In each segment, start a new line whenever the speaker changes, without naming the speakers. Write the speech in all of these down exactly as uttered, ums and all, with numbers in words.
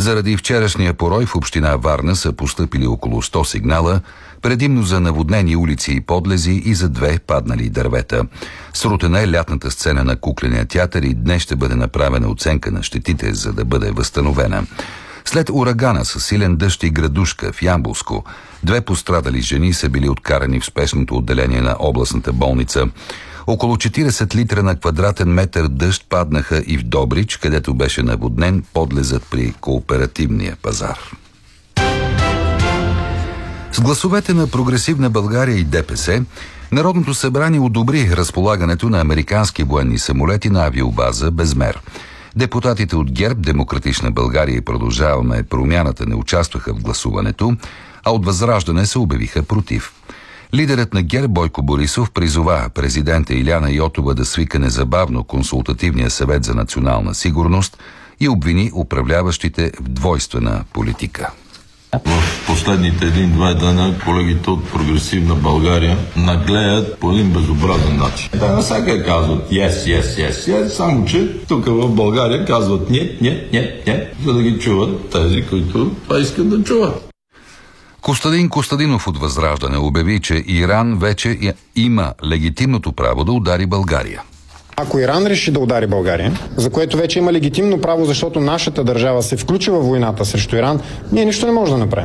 Заради вчерашния порой в община Варна са постъпили около сто сигнала, предимно за наводнени улици и подлези и за две паднали дървета. Срутена е лятната сцена на кукления театър и днес ще бъде направена оценка на щетите, за да бъде възстановена. След урагана със силен дъжд и градушка в Ямболско, две пострадали жени са били откарани в спешното отделение на областната болница. Около четиридесет литра на квадратен метър дъжд паднаха и в Добрич, където беше наводнен подлезът при Кооперативния пазар. С гласовете на Прогресивна България и ДПС, Народното събрание одобри разполагането на американски военни самолети на авиобаза Безмер. Депутатите от ГЕРБ, Демократична България и Продължаваме промяната не участваха в гласуването, а от Възраждане се обявиха против. Лидерът на ГЕРБ Бойко Борисов призова президента Иляна Йотова да свика незабавно Консултативния съвет за национална сигурност и обвини управляващите в двойствена политика.
В последните един-два дена колегите от Прогресивна България наглеят по един безобразен начин. Те навсякъде казват yes, yes, yes, yes, само че тук в България казват нет, нет, нет, нет, за да ги чуват тези, които това искат да чуват.
Костадин Костадинов от Възраждане обяви, че Иран вече има легитимното право да удари България.
Ако Иран реши да удари България, за което вече има легитимно право, защото нашата държава се включи във войната срещу Иран, ние нищо не можем да направим,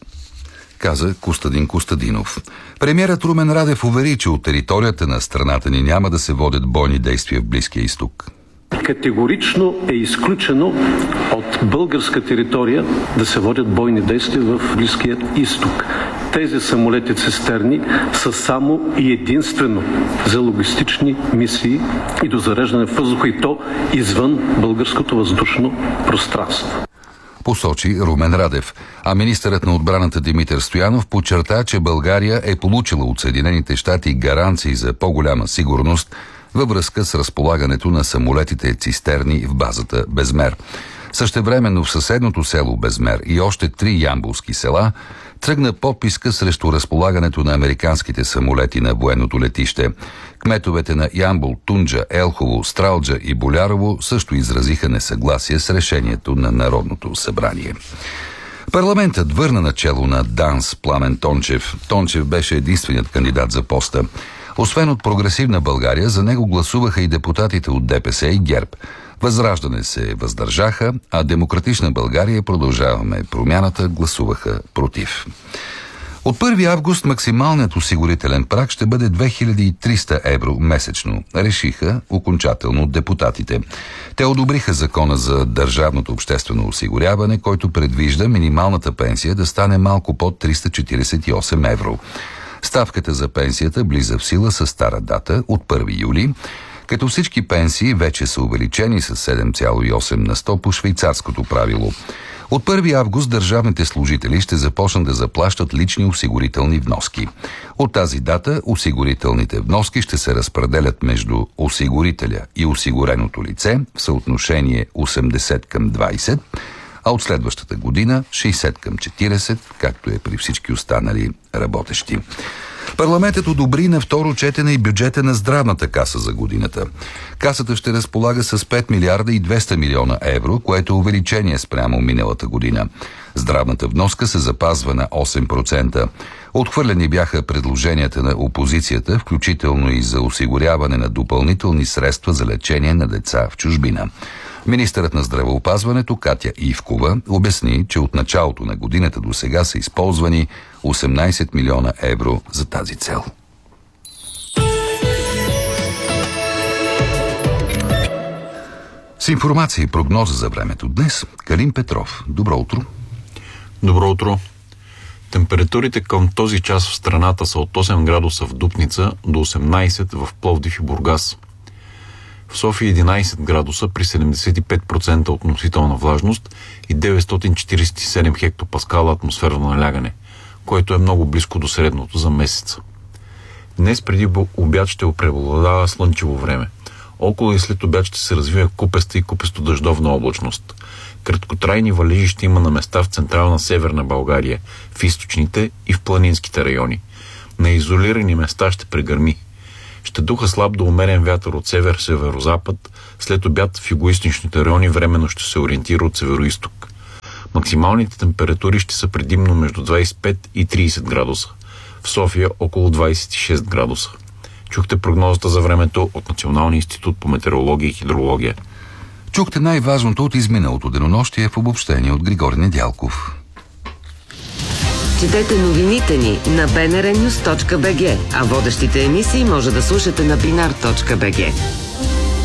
каза Костадин Костадинов. Премиерът Румен Радев увери, че от територията на страната ни няма да се водят бойни действия в Близкия изток.
Категорично е изключено от българска територия да се водят бойни действия в Близкия изток. Тези самолети цистерни са само и единствено за логистични мисии и до зареждане в въздуха, и то извън българското въздушно пространство,
посочи Румен Радев. А министърът на отбраната Димитър Стоянов подчерта, че България е получила от Съединените щати гаранции за по-голяма сигурност във връзка с разполагането на самолетите цистерни в базата Безмер. Същевременно в съседното село Безмер и още три ямболски села тръгна подписка срещу разполагането на американските самолети на военното летище. Кметовете на Ямбол, Тунджа, Елхово, Стралджа и Болярово също изразиха несъгласие с решението на Народното събрание. Парламентът върна начело на ДАНС Пламен Тончев. Тончев беше единственият кандидат за поста. Освен от Прогресивна България, за него гласуваха и депутатите от ДПС и ГЕРБ. Възраждане се въздържаха, а Демократична България Продължаваме промяната гласуваха против. От първи август максималният осигурителен праг ще бъде две хиляди и триста евро месечно, решиха окончателно депутатите. Те одобриха закона за държавното обществено осигуряване, който предвижда минималната пенсия да стане малко под триста четиридесет и осем евро. Ставката за пенсията влиза в сила със стара дата от първи юли, като всички пенсии вече са увеличени с седем цяло и осем на сто по швейцарското правило. От първи август държавните служители ще започнат да заплащат лични осигурителни вноски. От тази дата осигурителните вноски ще се разпределят между осигурителя и осигуреното лице в съотношение осемдесет към двайсет, а от следващата година шейсет към четирийсет, както е при всички останали работещи. Парламентът одобри на второ четене и бюджета на здравната каса за годината. Касата ще разполага с пет милиарда и двеста милиона евро, което е увеличение спрямо миналата година. Здравната вноска се запазва на осем процента. Отхвърлени бяха предложенията на опозицията, включително и за осигуряване на допълнителни средства за лечение на деца в чужбина. Министърът на здравеопазването Катя Ивкова обясни, че от началото на годината до сега са използвани осемнайсет милиона евро за тази цел. С информация и прогноза за времето днес, Калин Петров. Добро утро.
Добро утро. Температурите към този час в страната са от осем градуса в Дупница до осемнайсет в Пловдив и Бургас. В София единайсет градуса при седемдесет и пет процента относителна влажност и деветстотин четирийсет и седем хектопаскала атмосферно налягане, което е много близко до средното за месеца. Днес преди обяд ще преобладава слънчево време. Около и след обяд ще се развива купеста и купесто-дъждовна облачност. Краткотрайни валежи ще има на места в централна северна България, в източните и в планинските райони. На изолирани места ще прегърми. Ще духа слаб до умерен вятър от север-северозапад, след обяд в югоизточните райони временно ще се ориентира от североизток. Максималните температури ще са предимно между двадесет и пет и тридесет градуса. В София около двадесет и шест градуса. Чухте прогнозата за времето от Националния институт по метеорология и хидрология.
Чухте най-важното от изминалото денонощие в обобщение от Григор Недялков.
Четете новините ни на би ен ар нюс точка би джи, а водещите емисии може да слушате на бинар точка би джи.